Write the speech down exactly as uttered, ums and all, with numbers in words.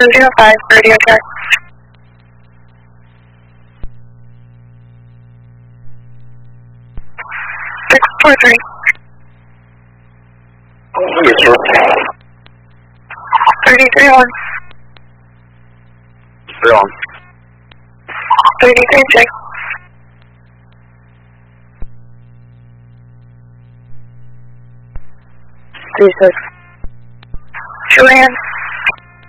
zero five, radio check. six four three. Yes, sir. thirty-three one. Three on. thirty-three six. Three six. Julian.